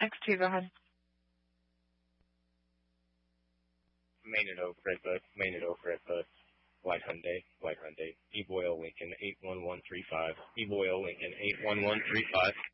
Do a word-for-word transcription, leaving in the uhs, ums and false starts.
X two, go ahead. Main and Oak, Redbud, Main and Oak, Redbud, White Hyundai, White Hyundai, E-Boyle Lincoln, eight one one three five, E-Boyle Lincoln, eight one one three five.